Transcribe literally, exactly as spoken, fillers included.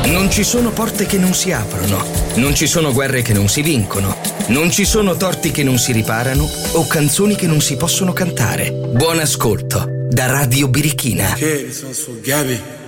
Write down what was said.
Non ci sono porte che non si aprono, non ci sono guerre che non si vincono, non ci sono torti che non si riparano o canzoni che non si possono cantare. Buon ascolto da Radio Birichina. Okay, this one's for Gabby.